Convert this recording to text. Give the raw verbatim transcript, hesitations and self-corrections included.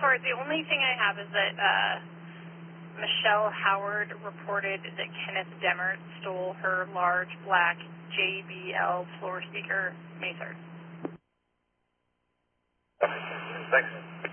far, the only thing I have is that uh, Michelle Howard reported that Kenneth Demmert stole her large black J B L floor speaker Macer. Thanks.